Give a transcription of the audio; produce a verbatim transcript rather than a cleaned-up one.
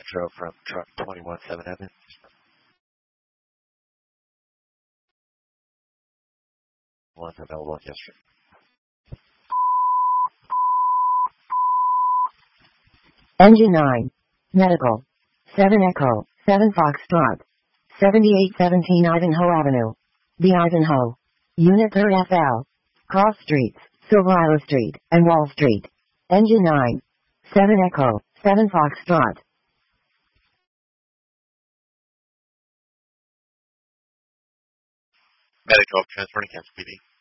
Metro from truck twenty-one seven Evans. One available yesterday. Engine nine. Medical. seven Echo, seven Foxtrot. seventy-eight seventeen Ivanhoe Avenue. The Ivanhoe. Unit third F L. Cross Streets, Silver Street, and Wall Street. Engine nine. seven Echo, seven Foxtrot. Medical, transferring Kansas P D.